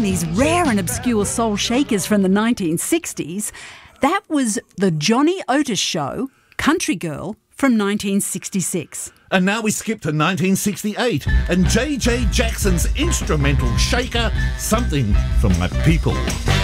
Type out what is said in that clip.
playing these rare and obscure soul shakers from the 1960s. That was the Johnny Otis Show, Country Girl, from 1966. And now we skip to 1968 and J.J. Jackson's instrumental shaker, Something from My People.